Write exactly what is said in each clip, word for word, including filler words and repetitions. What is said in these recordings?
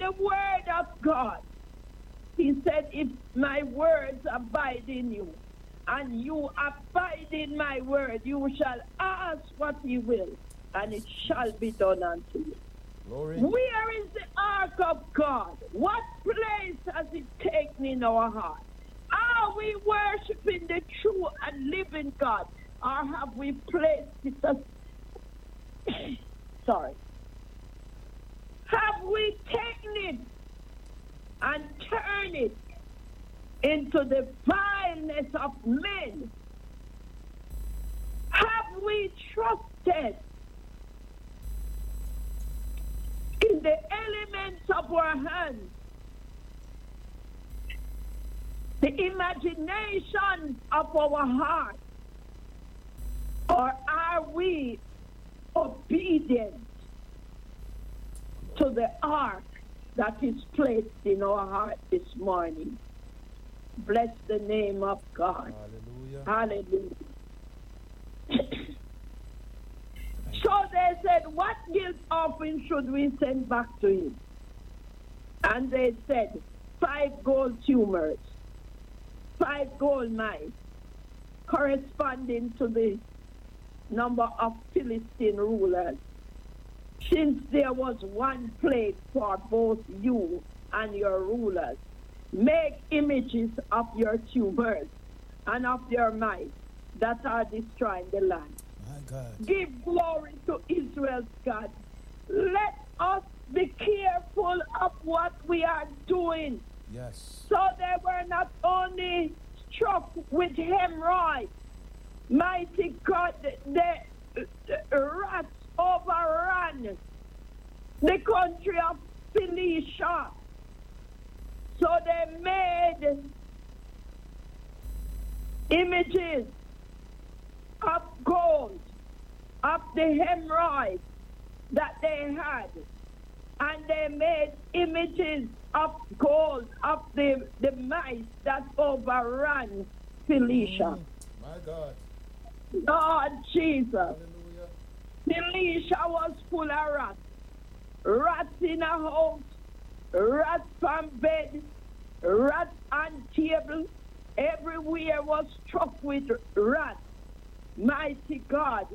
the word of God. He said, if my words abide in you, and you abide in my word, you shall ask what you will, and it shall be done unto you. Glory. Where is the ark of God? What place has it taken in our heart? Are we worshiping the true and living God? Or have we placed it as... Sorry. Have we taken it and turned it into the vileness of men? Have we trusted in the elements of our hands, the imagination of our heart? Or are we obedient to the ark that is placed in our heart this morning? Bless the name of God. Hallelujah. Hallelujah. So they said, what guilt offering should we send back to him? And they said, five gold tumors, five gold mice, corresponding to the number of Philistine rulers. Since there was one plague for both you and your rulers, make images of your tumors and of your mice that are destroying the land. My God. Give glory to Israel's God. Let us be careful of what we are doing. Yes. So they were not only struck with hemorrhoids, mighty God, the, the rats overran the country of Phoenicia. So they made images of gold, of the hemorrhoids that they had. And they made images of gold of the, the mice that overran Phoenicia. Mm, my God. Lord Jesus. Hallelujah. Phoenicia was full of rats. Rats in a house, rats on bed, rats on table. Everywhere was struck with rats. Mighty God.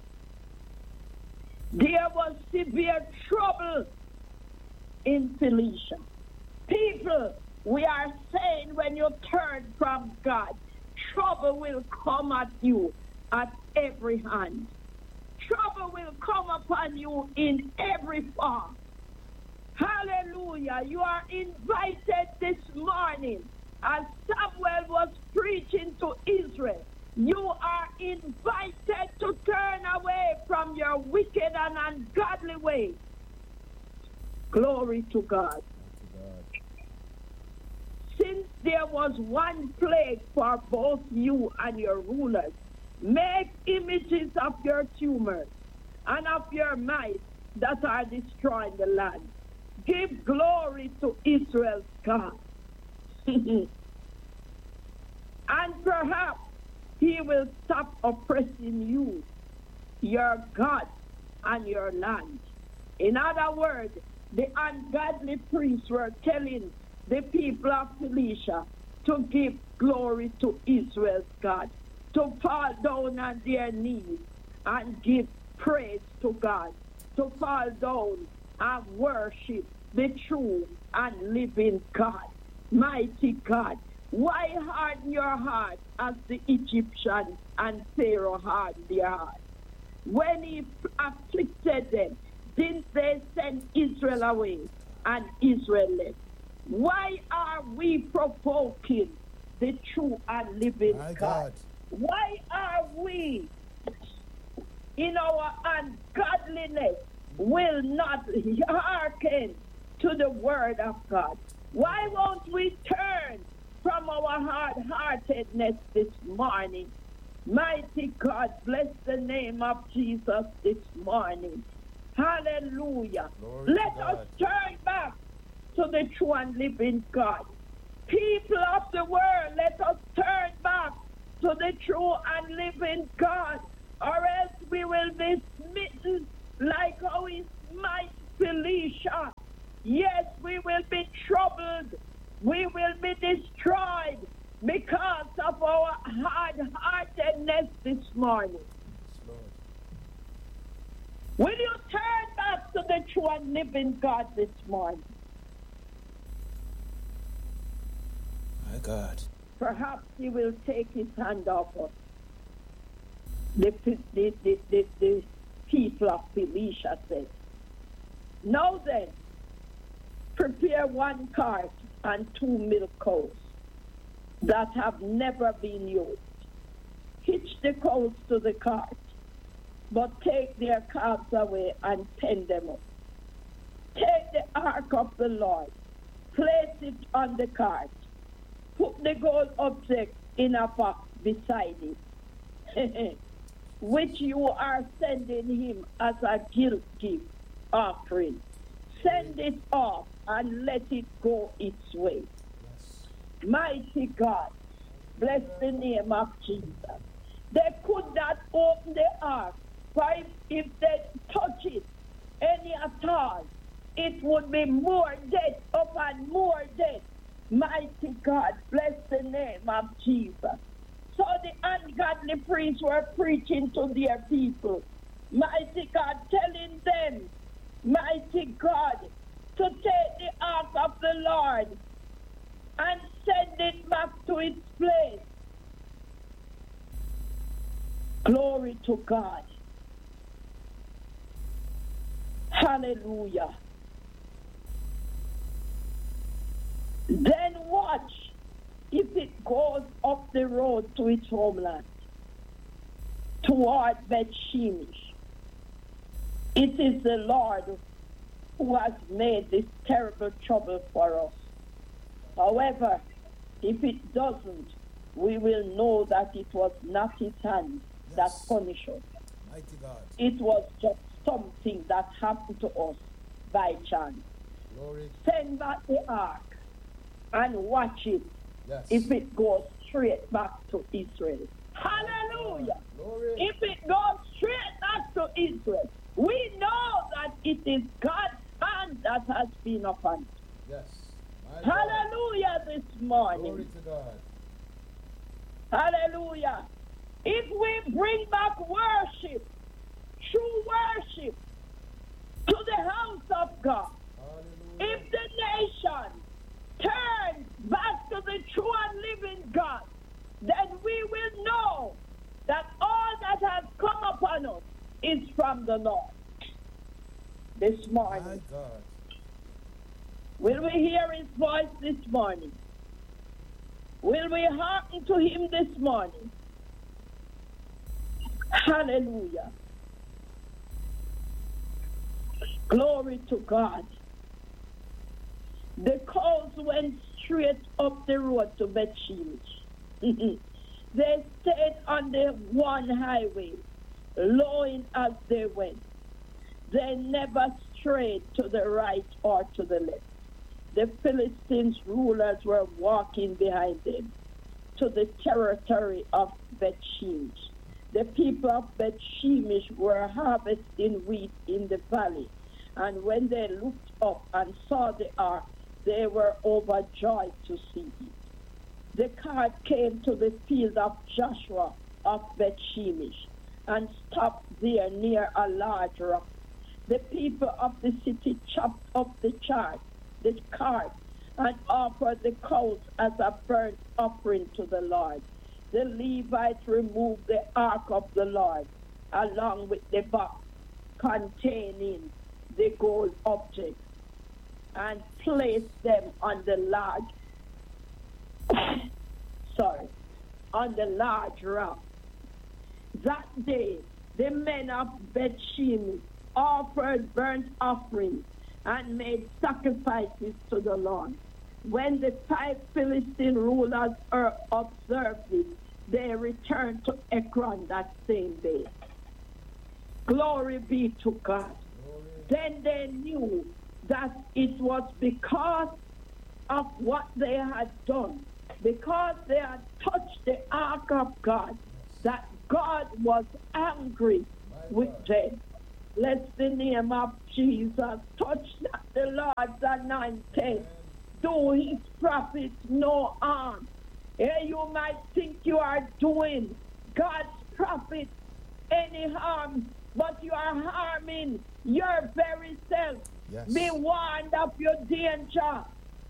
There was severe trouble in Phoenicia. People, we are saying when you turn from God, trouble will come at you at every hand. Trouble will come upon you in every form. Hallelujah. You are invited this morning as Samuel was preaching to Israel. You are invited to turn away from your wicked and ungodly ways. Glory to God. Since there was one plague for both you and your rulers, make images of your tumors and of your mice that are destroying the land. Give glory to Israel's God. And perhaps he will stop oppressing you, your God, and your land. In other words, the ungodly priests were telling the people of Phoenicia to give glory to Israel's God, to fall down on their knees and give praise to God, to fall down and worship the true and living God. Mighty God, why harden your heart as the Egyptians and Pharaoh hardened their heart? When he afflicted them, didn't they send Israel away and Israel left? Why are we provoking the true and living My God? God. Why are we in our ungodliness will not hearken to the word of God? Why won't we turn from our hard-heartedness this morning? Mighty God, bless the name of Jesus this morning. Hallelujah. Glory to Let us God. turn back to the true and living God. People of the world, let us turn back to the true and living God, or else we will be smitten like how he smite Phoenicia. Yes, we will be troubled. We will be destroyed because of our hard-heartedness this morning. Yes, Lord. Will you turn back to the true and living God this morning? My God. Perhaps he will take his hand off us. The, the, the, the, the people of Phoenicia said, now then, prepare one cart and two milk cows that have never been used. Hitch the cows to the cart, but take their calves away and pen them up. Take the ark of the Lord, place it on the cart, put the gold object in a box beside it, which you are sending him as a guilt gift offering. Send it off and let it go its way. Yes. Mighty God, bless the name of Jesus. They could not open the ark, for if, if they touch it any at all, it would be more death upon more death. Mighty God, bless the name of Jesus. So the ungodly priests were preaching to their people. Mighty God, telling them, mighty God, to take the ark of the Lord and send it back to its place. Glory to God. Hallelujah. Then watch if it goes up the road to its homeland, toward Beth-Shemesh. It is the Lord who has made this terrible trouble for us. However, if it doesn't, we will know that it was not his hand Yes. that punished us. Mighty God. It was just something that happened to us by chance. Glory. Send back the ark and watch it Yes. if it goes straight back to Israel. Hallelujah. Glory. If it goes straight back to Israel, we know that it is God's hand that has been upon it. Yes. My God. Hallelujah this morning. Glory to God. Hallelujah. If we bring back worship, true worship, to the house of God, Hallelujah. if the nation turns back to the true and living God, then we will know that all that has come upon us is from the Lord. This My morning, God. will we hear his voice this morning? Will we hearken to him this morning? Hallelujah. Glory to God. The cows went straight up the road to Beth-Shemesh. They stayed on the one highway, lowing as they went. They never strayed to the right or to the left. The Philistines' rulers were walking behind them to the territory of Beth-Shemesh. The people of Beth-Shemesh were harvesting wheat in the valley, and when they looked up and saw the ark, they were overjoyed to see it. The cart came to the field of Joshua of Beth-Shemesh and stopped there near a large rock. The people of the city chopped up the chart, the cart, and offered the cows as a burnt offering to the Lord. The Levites removed the ark of the Lord along with the box containing the gold objects and placed them on the large sorry on the large rock. That day the men of Beth-Shemesh offered burnt offerings and made sacrifices to the Lord. When the five Philistine rulers er, observed this, they returned to Ekron that same day. Glory be to God. Glory. Then they knew that it was because of what they had done, because they had touched the ark of God, that God was angry My with God. them. Bless the name of Jesus. Touch not the Lord's anointed. Do his prophets no harm. Here you might think you are doing God's prophets any harm, but you are harming your very self. Yes. Be warned of your danger.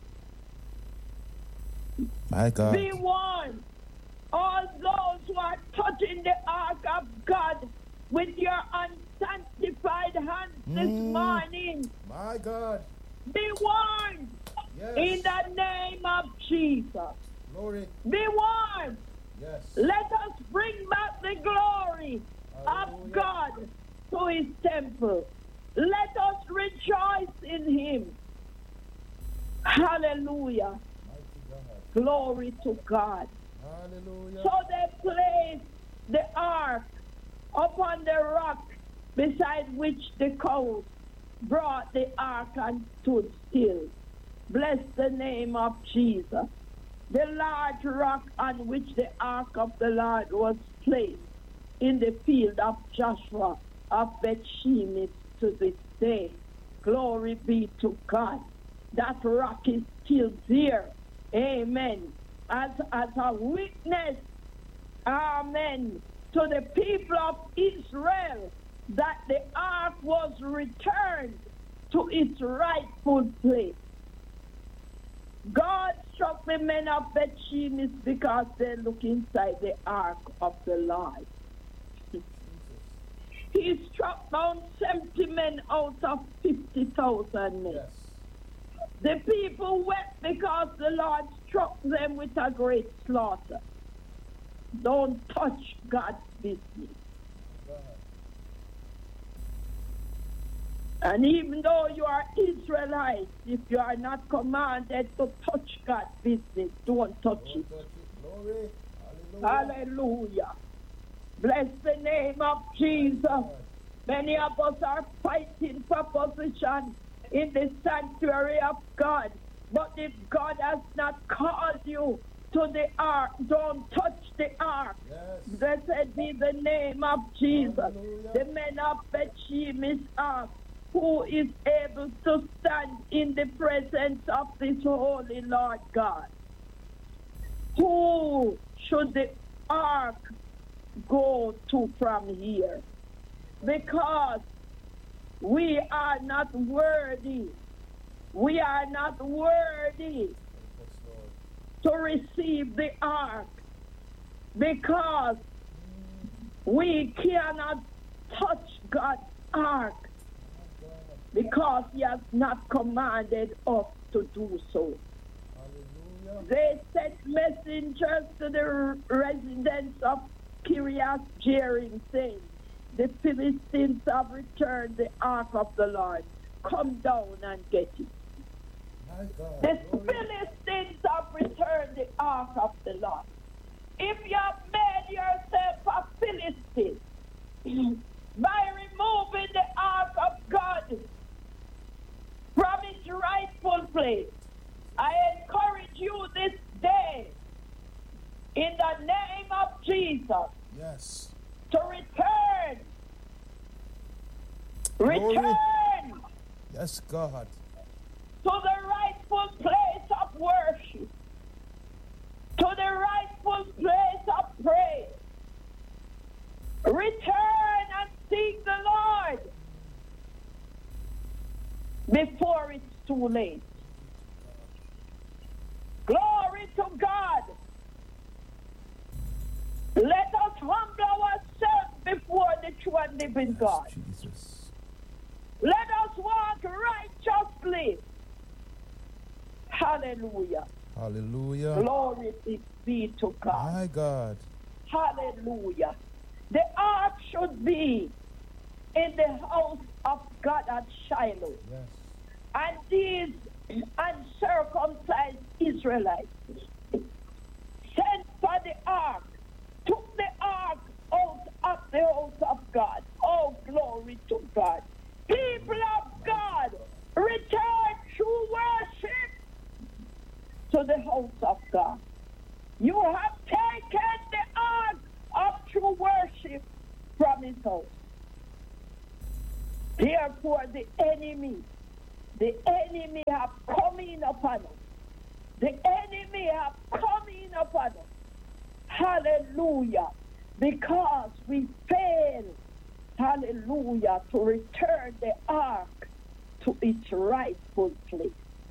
My God. Be warned. All those who are touching the ark of God with your unsanctified hands this Mm. morning, My God. be warned Yes. in the name of Jesus. Glory. Be warned. Yes. Let us bring back the glory Hallelujah. of God to his temple. Let us rejoice in him. Hallelujah. Mighty God. Glory to God. Hallelujah. So they placed the ark upon the rock beside which the cows brought the ark and stood still. Bless the name of Jesus. The large rock on which the ark of the Lord was placed in the field of Joshua of Bethshemesh to this day. Glory be to God. That rock is still there. Amen. As, as a witness, amen, to the people of Israel that the ark was returned to its rightful place. God struck the men of Bethshemesh because they look inside the ark of the Lord. He struck down seventy men out of fifty thousand men. Yes. The people wept because the Lord struck them with a great slaughter. Don't touch God's business. God. And even though you are Israelites, if you are not commanded to touch God's business, don't touch Don't it. touch it. Glory. Hallelujah. Hallelujah. Bless the name of Jesus. Many of us are fighting for position in the sanctuary of God. But if God has not called you to the ark, don't touch the ark. Yes. Blessed be the name of Jesus. Hallelujah. The men of Bethshemesh asked, who is able to stand in the presence of this holy Lord God? Who should the ark go to from here? Because we are not worthy. We are not worthy Yes, Lord. to receive the ark because we cannot touch God's ark My God. because he has not commanded us to do so. Hallelujah. They sent messengers to the residents of Kiriath Jearim, saying, the Philistines have returned the ark of the Lord. Come down and get it. My God. The Glory. Philistines have returned the ark of the Lord. If you have made yourself a Philistine by removing the ark of God from its rightful place, I encourage you this day, in the name of Jesus, Yes. to return. Glory. Return Yes, God. to the rightful place of worship, to the rightful place of praise. Return and seek the Lord before it's too late. Glory to God. Let us humble ourselves before the true and living God. Jesus. Let us walk righteously. Hallelujah. Hallelujah. Glory be to God. My God. Hallelujah. The ark should be in the house of God at Shiloh. Yes. And these uncircumcised Israelites sent for the ark, took the ark out of the house of God. Oh, glory to God. People of God, return true worship to the house of God. You have taken the ark of true worship from his house. Therefore, the enemy, the enemy have come in upon us. The enemy have come in upon us. Hallelujah. Because we fail, hallelujah, to return the ark to its rightful place.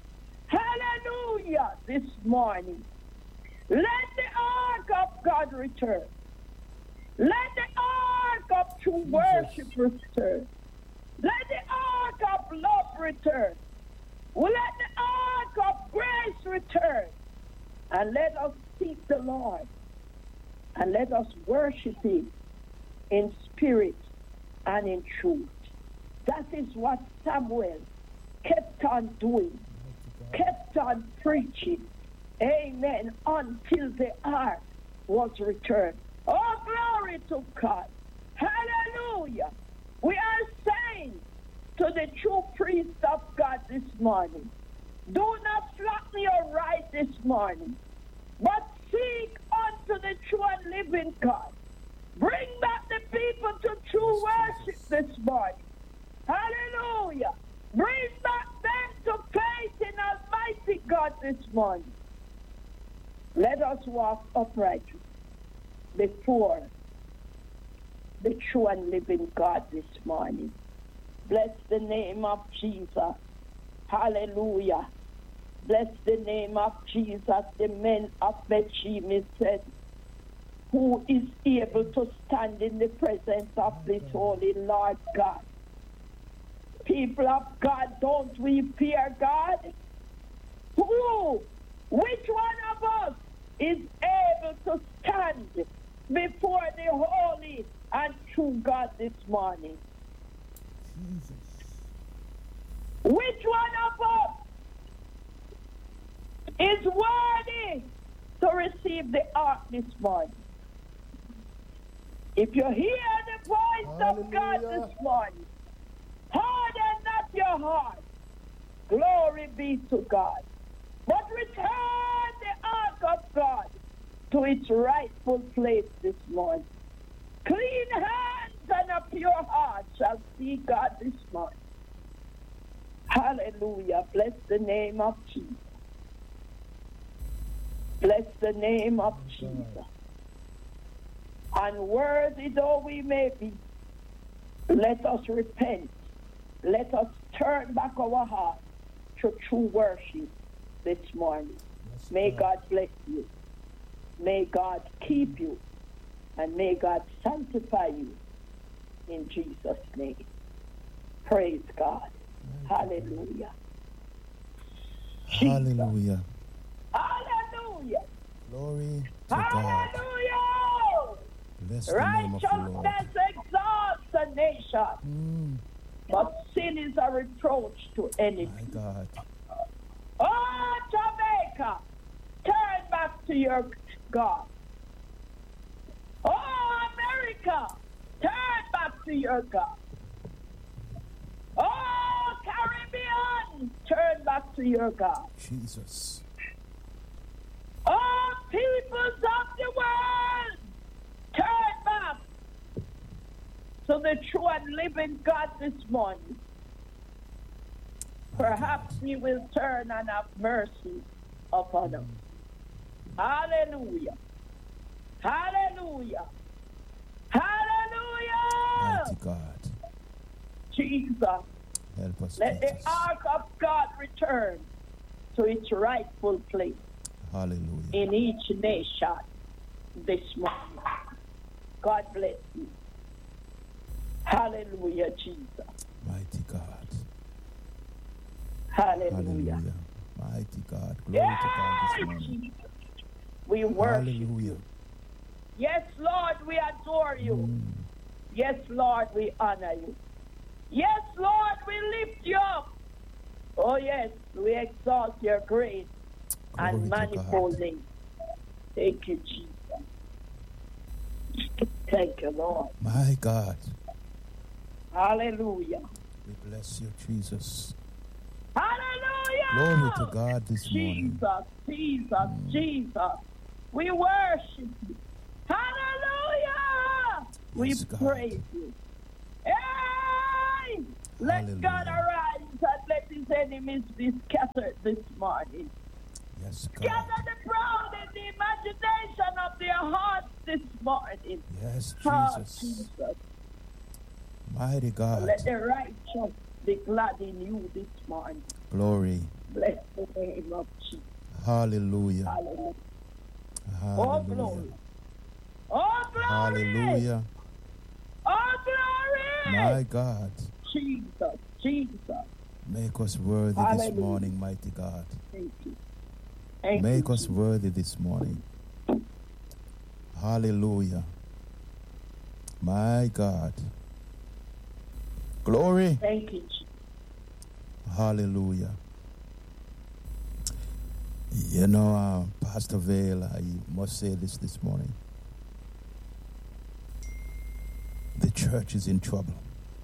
Hallelujah, this morning. Let the ark of God return. Let the ark of true worship return. Let the ark of love return. Let the ark of grace return. And let us seek the Lord. And let us worship him in spirit and in truth. That is what Samuel kept on doing, kept on preaching. Amen. Until the ark was returned. Oh, glory to God. Hallelujah. We are saying to the true priest of God this morning, do not slacken your right this morning, but seek unto the true and living God. Bring back the people to true worship this morning. Hallelujah. Bring back them to faith in Almighty God this morning. Let us walk uprightly before the true and living God this morning. Bless the name of Jesus. Hallelujah. Bless the name of Jesus. The men of Bethlehem said, who is able to stand in the presence of this holy Lord God? People of God, don't we fear God? Who? Which one of us is able to stand before the holy and true God this morning? Jesus. Which one of us is worthy to receive the ark this morning? If you hear the voice Hallelujah. of God this morning, harden not your heart. Glory be to God. But return the ark of God to its rightful place this morning. Clean hands and a pure heart shall see God this morning. Hallelujah. Bless the name of Jesus. Bless the name of Jesus. Unworthy though we may be, let us repent. Let us turn back our heart to true worship this morning. Yes, May God. God bless you. May God keep you. And may God sanctify you in Jesus' name. Praise God. Hallelujah. Hallelujah. Hallelujah. Glory to God. Hallelujah. Bless the name of the Lord. Righteousness exalts a nation, Mm, but sin is a reproach to any. my God. Oh, Jamaica, turn back to your God. Oh, America, turn back to your God. Oh, Caribbean, turn back to your God. Jesus. Oh, peoples of the world, turn back to the true and living God this morning. Perhaps he will turn and have mercy upon us. Hallelujah. Hallelujah. Hallelujah. Mighty God. Jesus. Help us, Let the Jesus. ark of God return to its rightful place Hallelujah. in each nation this morning. God bless you. Hallelujah, Jesus. Mighty God. Hallelujah. Hallelujah. Mighty God. Glory to God this Yay, morning. Jesus. We worship Hallelujah. you. Yes, Lord, we adore you. Mm, Yes, Lord, we honor you. Yes, Lord, we lift you up. Oh, yes, we exalt your grace glory and to manifold God. name. Thank you, Jesus. Thank you, Lord. My God. Hallelujah. We bless you, Jesus. Hallelujah. Glory to God this morning. Jesus, Jesus, Jesus. We worship you. Hallelujah. We Yes, God. praise you. Hey! Let God Hallelujah. arise and let his enemies be scattered this morning. Yes, God. Gather the proud in the imagination of their hearts this morning. Yes, Oh, Jesus. Jesus. Mighty God. Let the righteous be glad in you this morning. Glory. Bless the name of Jesus. Hallelujah. Hallelujah. Oh, Hallelujah. glory. Oh, glory. Hallelujah. Oh, glory. My God. Jesus. Jesus. Make us worthy this Hallelujah. morning, mighty God. Thank you. Thank Make you, us Jesus. worthy this morning. Hallelujah. My God. Glory. Thank you, Jesus. Hallelujah. You know, uh, Pastor Vale, I must say this this morning. The church is in trouble.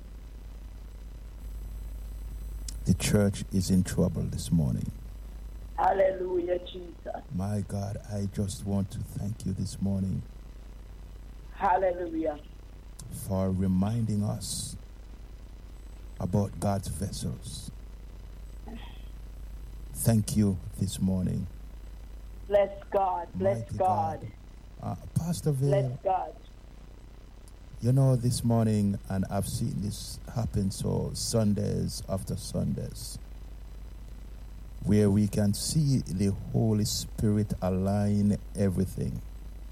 The church is in trouble this morning. Hallelujah, Jesus. My God, I just want to thank you this morning Hallelujah. for reminding us about God's vessels. Thank you this morning. Bless God. Bless Mighty God. Uh, Pastor Bless Vale, God. you know, this morning, and I've seen this happen so Sundays after Sundays, where we can see the Holy Spirit align everything.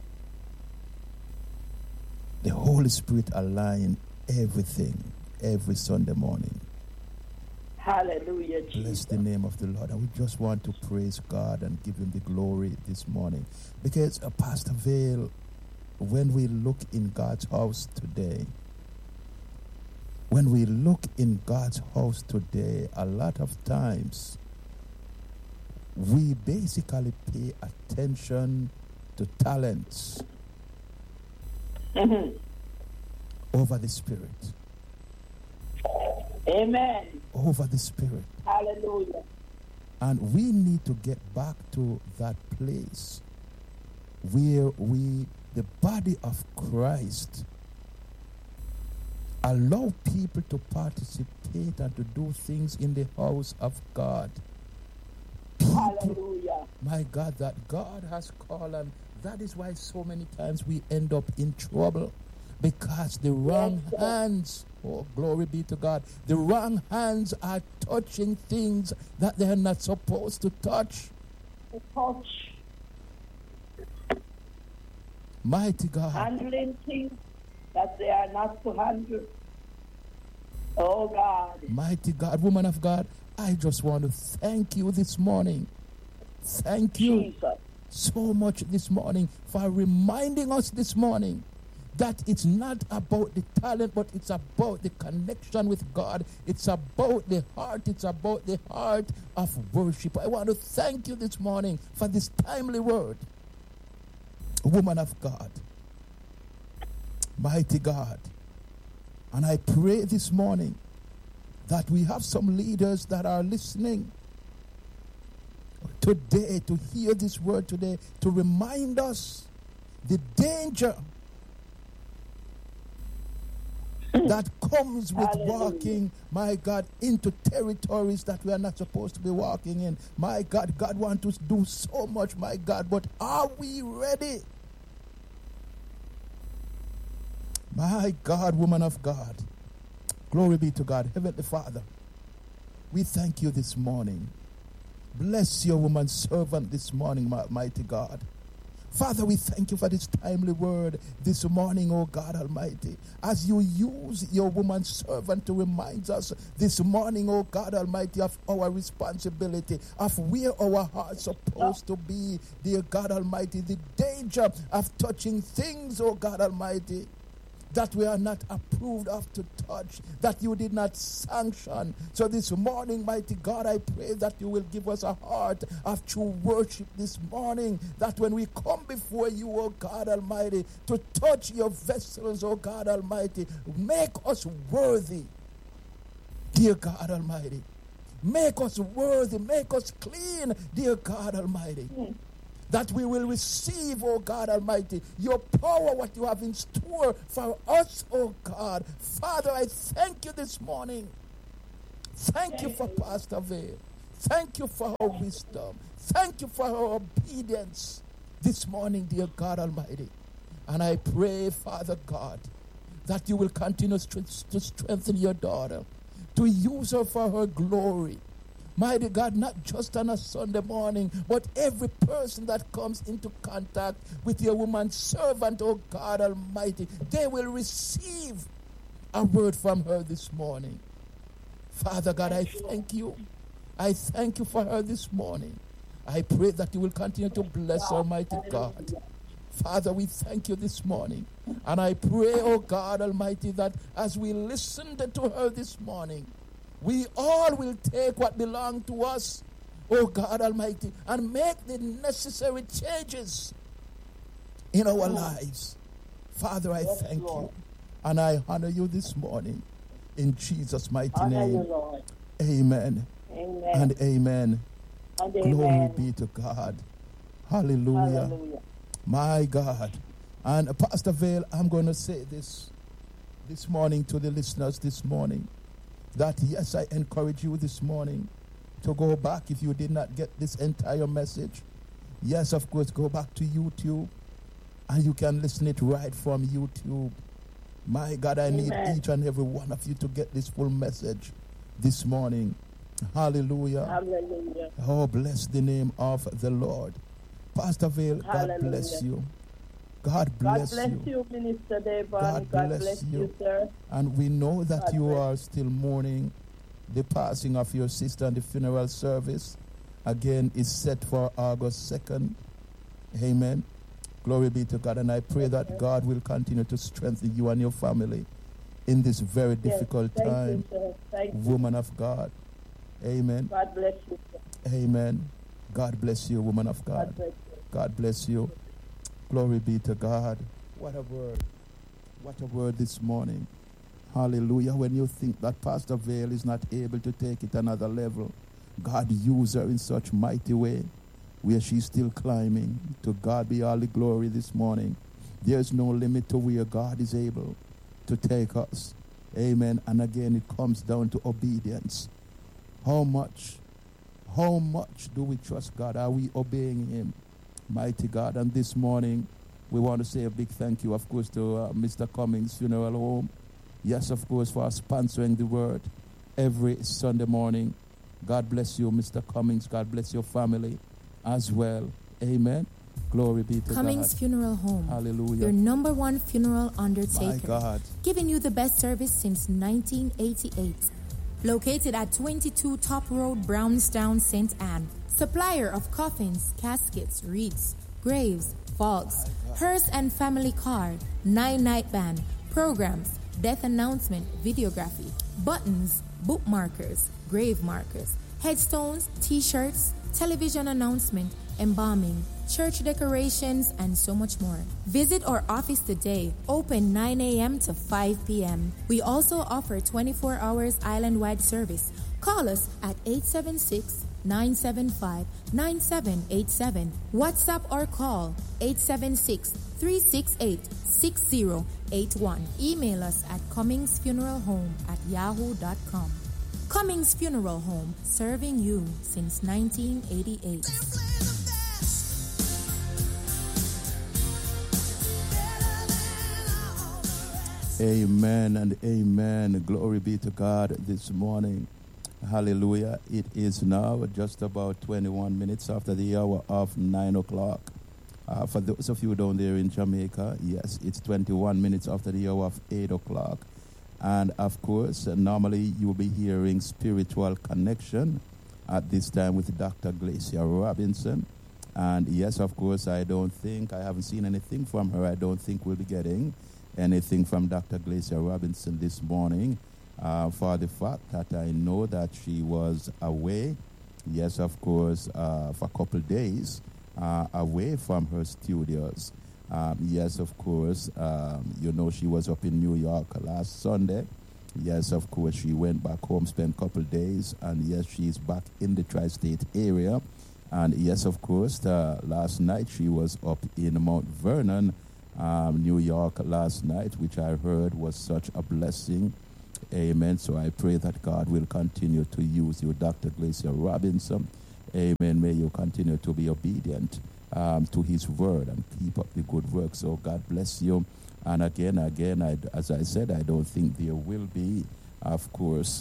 The Holy Spirit align everything every Sunday morning. Hallelujah, Bless Jesus. the name of the Lord. And we just want to praise God and give him the glory this morning. Because, uh, Pastor Vale, when we look in God's house today, when we look in God's house today, a lot of times, we basically pay attention to talents Mhm. over the Spirit. Amen. Over the Spirit. Hallelujah. And we need to get back to that place where we, the body of Christ, allow people to participate and to do things in the house of God. People, Hallelujah. my God, that God has called, and that is why so many times we end up in trouble, because the wrong Yes, hands, oh glory be to God, the wrong hands are touching things that they're not supposed to touch. To touch, Mighty God. handling things that they are not to handle. Oh God. Mighty God, woman of God, I just want to thank you this morning. Thank you Jesus. so much this morning for reminding us this morning that it's not about the talent, but it's about the connection with God. It's about the heart. It's about the heart of worship. I want to thank you this morning for this timely word. Woman of God, mighty God. And I pray this morning that we have some leaders that are listening today to hear this word today, to remind us the danger that comes with Hallelujah. walking, my God, into territories that we are not supposed to be walking in. My God, God wants to do so much, my God, but are we ready? My God, woman of God, glory be to God. Heavenly Father, we thank you this morning. Bless your woman servant this morning, mighty God. Father, we thank you for this timely word this morning, oh God Almighty. As you use your woman servant to remind us this morning, oh God Almighty, of our responsibility, of where our heart's supposed to be, dear God Almighty, the danger of touching things, oh God Almighty, that we are not approved of to touch, that you did not sanction. So this morning, mighty God, I pray that you will give us a heart of true worship this morning, that when we come before you, oh God Almighty, to touch your vessels, oh God Almighty, make us worthy, dear God Almighty. Make us worthy, make us clean, dear God Almighty. Mm. That we will receive, oh God Almighty, your power, what you have in store for us, oh God. Father, I thank you this morning Thank you for Pastor Vale. Thank you for her wisdom. Thank you for her obedience this morning, dear God Almighty. And I pray, Father God, that you will continue to strengthen your daughter, to use her for her glory. Mighty God, not just on a Sunday morning, but every person that comes into contact with your woman servant, oh God Almighty, they will receive a word from her this morning. Father God, I thank you. I thank you for her this morning. I pray that you will continue to bless Almighty God. Father, we thank you this morning. And I pray, oh God Almighty, that as we listened to her this morning, we all will take what belongs to us, oh God Almighty, and make the necessary changes in our lives. Father, I thank you. And I honor you this morning. In Jesus' mighty name. Amen. Amen. And amen. And Glory amen. be to God. Hallelujah. Hallelujah. My God. And uh, Pastor Vale, I'm going to say this this morning to the listeners this morning, that yes, I encourage you this morning to go back if you did not get this entire message. Yes, of course, go back to YouTube and you can listen it right from YouTube. My God, I need Amen. each and every one of you to get this full message this morning. Hallelujah. Hallelujah. Oh, bless the name of the Lord. Pastor Vale, God Hallelujah. bless you. God God bless bless you. you, Minister Devon. God God, bless bless you. you, sir. And we know that God you bless. are still mourning the passing of your sister, and the funeral service again is set for August second. Amen. Glory be to God. And I pray that God will continue to strengthen you and your family in this very difficult yes, thank time. You, sir. Thank woman of God. Amen. God bless you, sir. Amen. God bless you, woman of God. God bless you. God bless you. Glory be to God. What a word. What a word this morning. Hallelujah. When you think that Pastor Vale is not able to take it another level, God used her in such mighty way where she's still climbing. To God be all the glory this morning. There's no limit to where God is able to take us. Amen. And again, it comes down to obedience. How much, how much do we trust God? Are we obeying Him? Mighty God. And this morning, we want to say a big thank you, of course, to uh, Mister Cummings Funeral Home. Yes, of course, for sponsoring the word every Sunday morning. God bless you, Mister Cummings. God bless your family as well. Amen. Glory be to Cummings God. Funeral Home. Hallelujah. Your number one funeral undertaker. My God. Giving you the best service since nineteen eighty-eight. Located at twenty-two Top Road, Brownstown, Saint Anne. Supplier of coffins, caskets, wreaths, graves, vaults, hearse and family card, nine-night band, programs, death announcement, videography, buttons, bookmarkers, grave markers, headstones, t-shirts, television announcement, embalming, church decorations, and so much more. Visit our office today, open nine a.m. to five p.m. We also offer twenty-four hours island-wide service. Call us at eight seven six, nine seven five, nine seven eight seven. WhatsApp or call eight seven six, three six eight, six zero eight one. Email us at cummingsfuneralhome at yahoo dot com. Cummings Funeral Home, serving you since nineteen eighty-eight. Amen and amen. Glory be to God this morning. Hallelujah. It is now just about twenty-one minutes after the hour of nine o'clock. Uh, for those of you down there in Jamaica, yes, it's twenty-one minutes after the hour of eight o'clock. And of course, uh, normally you will be hearing Spiritual Connection at this time with Doctor Glacia Robinson. And yes, of course, I don't think, I haven't seen anything from her. I don't think we'll be getting anything from Doctor Glacia Robinson this morning, uh, for the fact that I know that she was away, yes, of course, uh, for a couple days, uh, away from her studios. Um, yes, of course, um, you know, she was up in New York last Sunday. Yes, of course, she went back home, spent a couple days, and yes, she's back in the tri-state area. And yes, of course, uh, last night she was up in Mount Vernon, um, New York last night, which I heard was such a blessing. Amen. So I pray that God will continue to use you, Doctor Glacia Robinson. Amen. May you continue to be obedient um, to his word and keep up the good work. So God bless you. And again, again, I, as I said, I don't think there will be, of course,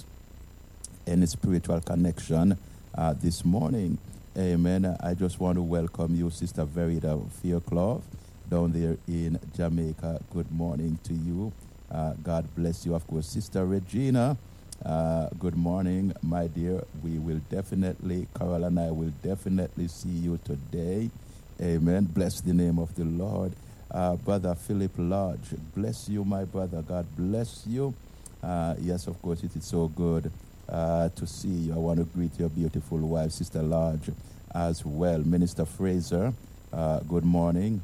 any spiritual connection uh, this morning. Amen. I just want to welcome you, Sister Verita Fairclough, down there in Jamaica. Good morning to you. Uh, God bless you. Of course, Sister Regina, uh, good morning, my dear. We will definitely, Carol and I will definitely see you today. Amen. Bless the name of the Lord. Uh, Brother Philip Lodge, bless you, my brother. God bless you. Uh, yes, of course, it is so good uh, to see you. I want to greet your beautiful wife, Sister Lodge, as well. Minister Fraser, uh, good morning.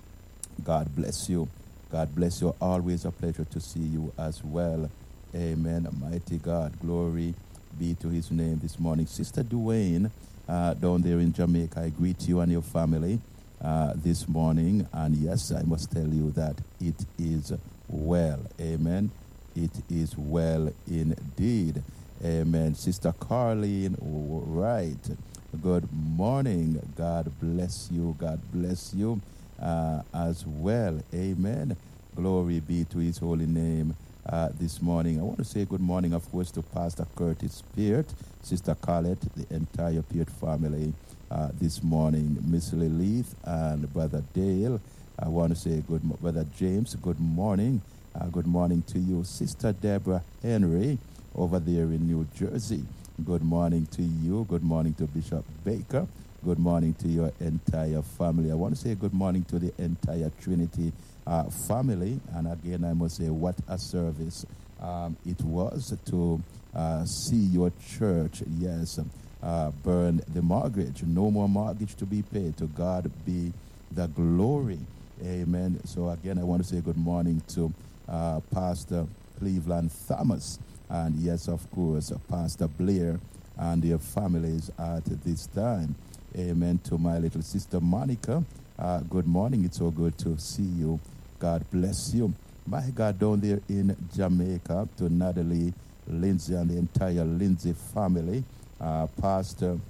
God bless you. God bless you. Always a pleasure to see you as well. Amen. Mighty God. Glory be to his name this morning. Sister Duane, uh, down there in Jamaica, I greet you and your family uh, this morning. And yes, I must tell you that it is well. Amen. It is well indeed. Amen. Sister Carleen, right. Good morning. God bless you. God bless you. Uh, as well. Amen. Glory be to his holy name uh, this morning. I want to say good morning, of course, to Pastor Curtis Peart, Sister Colette, the entire Peart family uh, this morning. Miss Lilith and Brother Dale. I want to say good mo- Brother James, good morning. Uh, good morning to you. Sister Deborah Henry over there in New Jersey. Good morning to you. Good morning to Bishop Baker. Good morning to your entire family. I want to say good morning to the entire Trinity uh, family. And again, I must say what a service um, it was to uh, see your church, yes, uh, burn the mortgage. No more mortgage to be paid. To God be the glory. Amen. So again, I want to say good morning to uh, Pastor Cleveland Thomas. And yes, of course, Pastor Blair and their families at this time. Amen. To my little sister Monica, uh, good morning. It's so good to see you. God bless you. My God, down there in Jamaica, to Natalie, Lindsay, and the entire Lindsay family. Uh, Pastor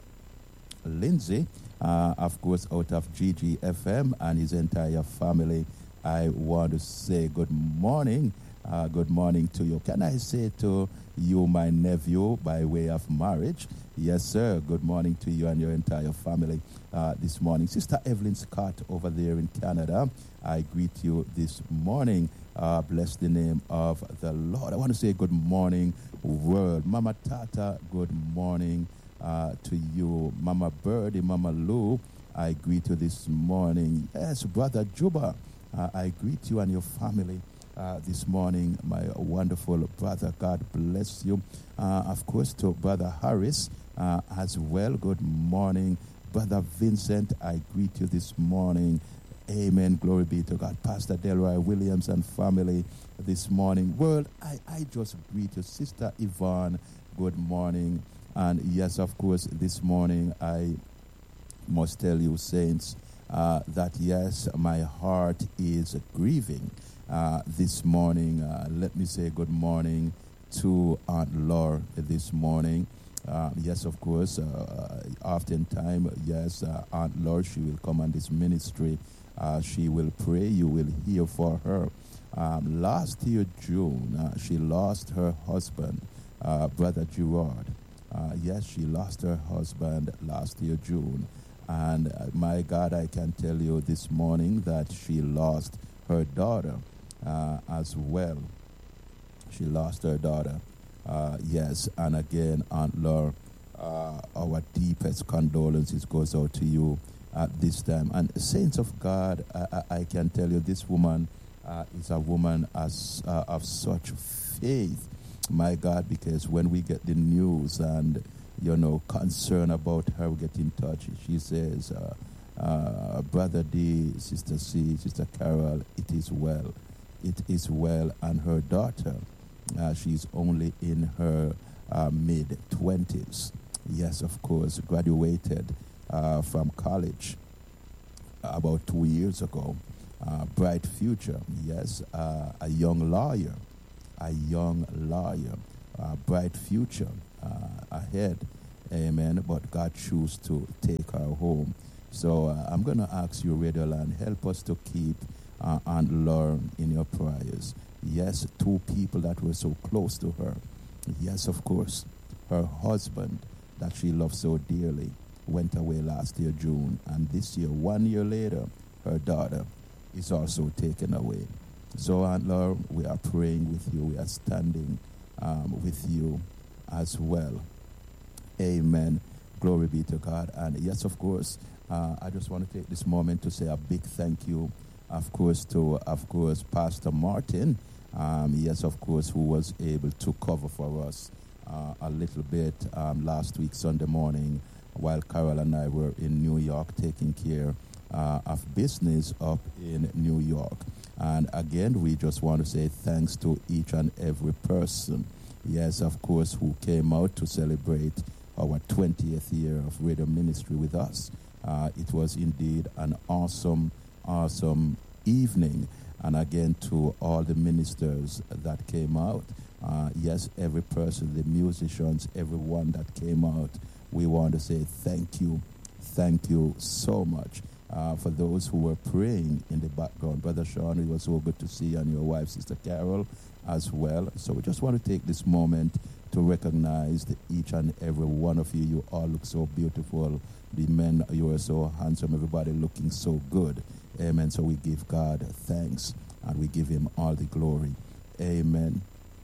Lindsay, uh, of course, out of G G F M and his entire family. I want to say good morning. Uh, good morning to you. Can I say to you, my nephew, by way of marriage? Yes, sir. Good morning to you and your entire family uh, this morning. Sister Evelyn Scott over there in Canada, I greet you this morning. Uh, bless the name of the Lord. I want to say good morning, world. Mama Tata, good morning uh, to you. Mama Birdie, Mama Lou, I greet you this morning. Yes, Brother Juba, uh, I greet you and your family. Uh, this morning, my wonderful brother, God bless you. Uh, of course, to Brother Harris uh, as well, good morning. Brother Vincent, I greet you this morning. Amen. Glory be to God. Pastor Delroy Williams and family this morning. World, I, I just greet you. Sister Yvonne, good morning. And yes, of course, this morning, I must tell you, saints, uh, that yes, my heart is grieving. Uh, this morning, uh, let me say good morning to Aunt Laura this morning. Uh, yes, of course, uh, oftentimes, yes, uh, Aunt Laura, she will come on this ministry. Uh, she will pray. You will hear for her. Um, last year, June, uh, she lost her husband, uh, Brother Gerard. Uh, yes, she lost her husband last year, June. And uh, my God, I can tell you this morning that she lost her daughter. Uh, as well. She lost her daughter. Uh, yes, and again, Aunt Laura, uh, our deepest condolences goes out to you at this time. And saints of God, I, I, I can tell you this woman uh, is a woman as, uh, of such faith, my God, because when we get the news and, you know, concern about her, we get in touch. She says, uh, uh, Brother D, Sister C, Sister Carol, it is well. It is well. And her daughter, uh, she's only in her uh, mid-twenties. Yes, of course, graduated uh, from college about two years ago. Uh, bright future, yes, uh, a young lawyer. a young lawyer, a bright future uh, ahead. Amen. But God chose to take her home. So uh, I'm going to ask you, Radio Land, help us to keep uh, Aunt Laura in your prayers. Yes, two people that were so close to her. Yes, of course, her husband that she loved so dearly went away last year, June. And this year, one year later, her daughter is also taken away. So, Aunt Laura, we are praying with you. We are standing um, with you as well. Amen. Glory be to God. And yes, of course, uh, I just want to take this moment to say a big thank you, of course, to, of course, Pastor Martin. Um, yes, of course, who was able to cover for us uh, a little bit um, last week, Sunday morning, while Carol and I were in New York taking care uh, of business up in New York. And again, we just want to say thanks to each and every person, yes, of course, who came out to celebrate our twentieth year of radio ministry with us. Uh, it was indeed an awesome, awesome evening. And again, to all the ministers that came out, uh, yes, every person, the musicians, everyone that came out, we want to say thank you, thank you so much. Uh, for those who were praying in the background, Brother Sean, it was so good to see you, and your wife, Sister Carol, as well. So we just want to take this moment to recognize that each and every one of you. You all look so beautiful. The men, you are so handsome. Everybody looking so good. Amen. So we give God thanks, and we give him all the glory. Amen.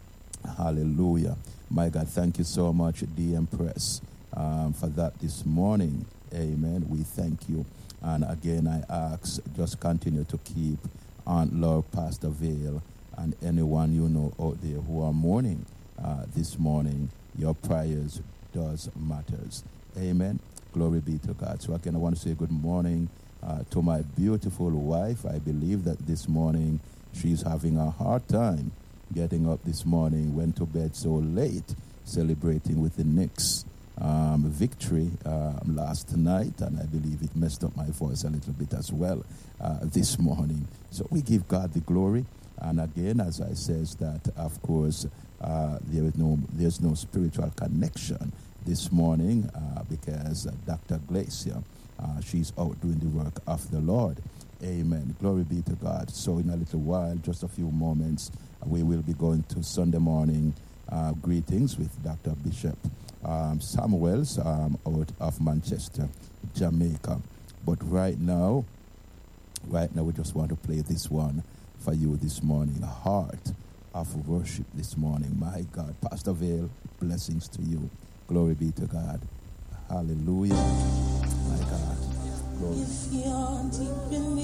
Hallelujah. My God, thank you so much, D M Press, um, for that this morning. Amen. We thank you. And again, I ask, just continue to keep Aunt Laura, Pastor Vale, and anyone you know out there who are mourning uh, this morning. Your prayers does matters. Amen. Glory be to God. So again, I want to say good morning uh, to my beautiful wife. I believe that this morning she's having a hard time getting up this morning, went to bed so late, celebrating with the Knicks. Um, victory um, last night, and I believe it messed up my voice a little bit as well uh, this morning. So we give God the glory. And again, as I says that, of course, uh, there is no there's no spiritual connection this morning uh, because uh, Doctor Glacier, uh, she's out doing the work of the Lord. Amen. Glory be to God. So in a little while, just a few moments, we will be going to Sunday morning uh, greetings with Doctor Bishop Um, Samuels um, out of Manchester, Jamaica. But right now, right now we just want to play this one for you this morning. Heart of worship this morning. My God, Pastor Vale, blessings to you. Glory be to God. Hallelujah. My God. Glory. If you're deep in the